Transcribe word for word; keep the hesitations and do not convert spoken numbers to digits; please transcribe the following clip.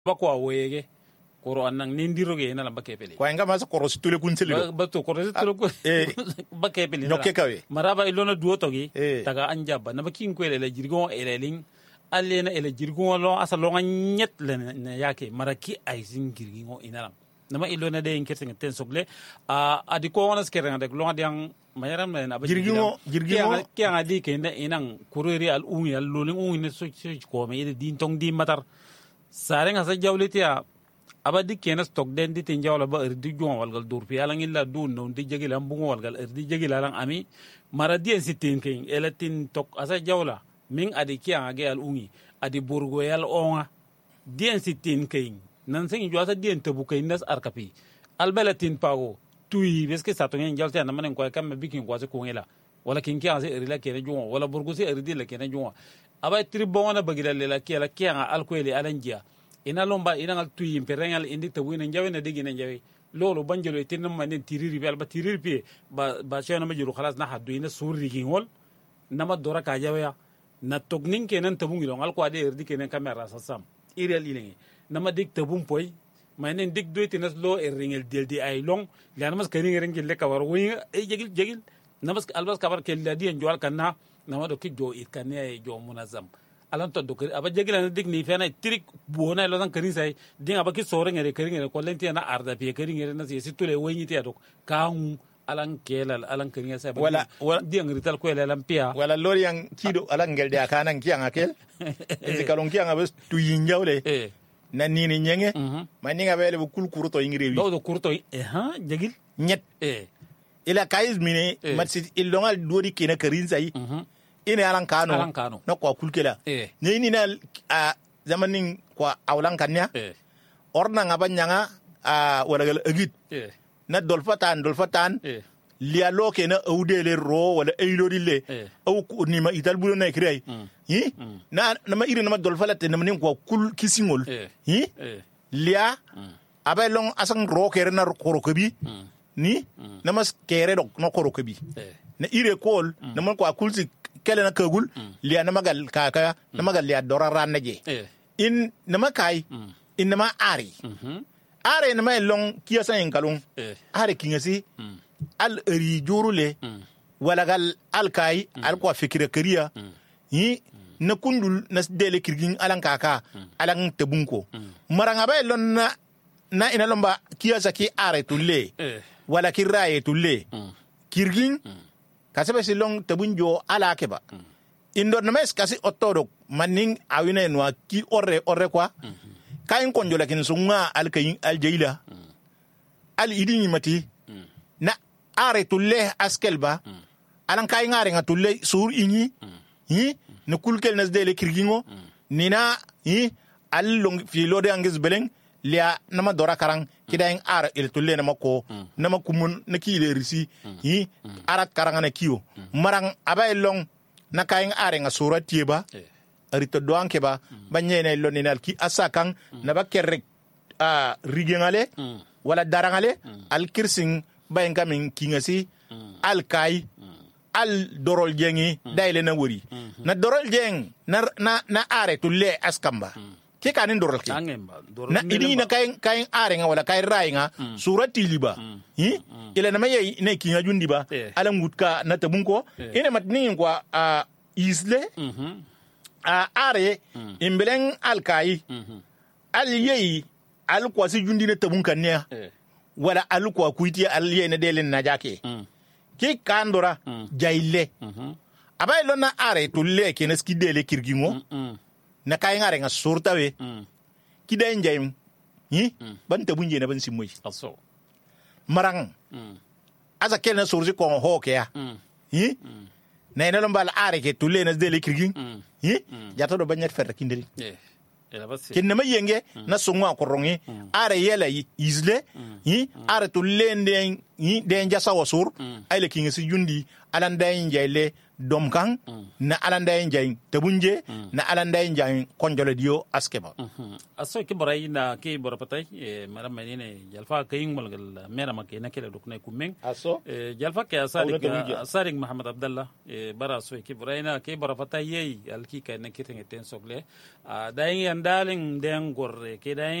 bakwa wege koro anang nindiro ge na lamba kepeli kwa nga mas koro situle kunseli ba to koro situle ko ba kepeli nyokke kawe maraba ilona duoto gi taga anjaba na bakin ko ele jirgo ele ling alle na ele jirgo lo asalo nyet le na yake maraki ay zingirgi ngo inaram nama ilona de inkerse ten sogle a adi ko wona skere de lo ngadiang mayaram na ba jirgingo jirgingo ke nga di ke inang kureri al ungi al loling ungi ne so ko me ide din tong di matar sare nga sa jawletia abadi kenas tok den di tin jawla ba erdi jon walgal dur fi ala ngilla dun non di jegila mbungo walgal erdi jegila lang ami mara di sitin king elatin tok asa jawla min adi kiya age al ungi adi burgo yal onga di sitin king nan sen jo asa di tabu kay nas arkapi albalatin pago tuy beske sa to ngin jalta na manen ko kam bikin ko se ko ngela wala kin kiya se erila kene jon wala burgo se erdi la kene jon aba tribona bagila lela kiya kiya al ko ele alanjia ina lomba ina ngal tuyi perengal indi tabu ina njawe na digi na njawe lolo banjelo itin ma nen tiriri bi alba tiriri bi ba ba shena ma juru khalas na haddu ina surri gi ngol nama dora ka jawe na tognin kenan tabu ngilo ngal ko ade erdi kenan camera sasam irel ilengi nama dik tabum poy ma nen dik do itin lo erringel deldi ay long lan mas kani ngeren le ka war wi e jegil jegil namas albas kabar kel ladi en jwal kanna nama do ki jo it kanne jo munazam alan to do aba jegila na dig ni fena trik bona lo dan kari sai din aba ki sore ngere kari ngere ko lenti na arda pe kari ngere na si tule wenyi ti adok kaun alan kelal alan kari sai wala din ngrital ko ele lampia wala lori yang kido alan ngel de akana nkianga kel ezi kalon kianga bes tu yinjawle na nini nyenge ma ninga bele bu kul kurto ingire wi do do kurto e ha jegil nyet e ila kaiz mine matsi ilongal dori kina karin sai ina alan kano alan kano no ko kulkela eh ne ni na a zamanin ko awlan kanya eh orna ngabanyanga a wala agit eh na dolfatan dolfatan eh liya loke na awdele ro wala aylo dille aw ko ni ma ital bulo na krey yi na na ma iri na ma dolfalate na manin ko kul kisingol yi liya abay long asang ro kere na korokobi ni na mas kere dok no korokobi na ire kol na man ko kulsi kele na kagul liya na magal kaka na magal liya dora rannaje in na makai in na ma ari are na ma long kiyasa en kalon are kingasi al ri jurule wala gal al kai al ko fikira kariya yi na kundul na dele kirgin alan kaka alan tabunko maranga ba lon na na ina lomba kiyasa ki are tulle wala kiraye tulle kirgin kasabe silong tabunjo ala keba indor na mes kasi otodok maning awina no ki orre orre kwa kain konjo lakin sunga al kayin al jaila al idini mati na are tulle askelba alan kay ngare nga tulle sur inyi hi na kulkel nas dele kirgingo nina hi al long fi lode angis beleng lia nama dora karang kidaing ar il tulle nama ko nama kumun na kile risi hi arat karanga na kiyo marang abay long na kaing are nga surat tieba arito doan keba banyene loninal ki asakang na ba kerrek a rigengale wala darangale al kirsing bayen kamin kingasi al kai al dorol jengi daile na wori na dorol jeng na na na are tulle askamba ke kanin dorol ke na idi na kain kain are nga wala kain rai nga surati liba hi ila na maye ne kinga jundi ba ala ngutka na tabunko ina matnin kwa a isle a are imbeleng al kai al yeyi al kwasi jundi na tabunka ne wala al kwa kuiti al ye na delen na jake ki kandora jaile abay lona are tulle ke na skidele kirgingo na kay ngare nga surtawe ki day njayim hi ban tabunje na ban simoy aso marang asa kel na surzi ko hoke ya hi na ina lombal are ke tulle na dele kirgin hi jato do banyat fer kindiri kin na mayenge na sungwa ko rongi are yela isle hi are tulle nden yi den jasa wasur ay le kinga si jundi alan dayin jayle dom kan na alan dayin jayin tabunje na alan dayin jayin konjole dio askeba aso ke boray na ke bora patay maram menene jalfa kayin malgal mera make na kele dokne kumeng aso jalfa ke asadik asadik muhammad abdallah bara so ke boray na ke bora patay yey alki kay na kitenge ten sogle dayin yandalen den gorre ke dayin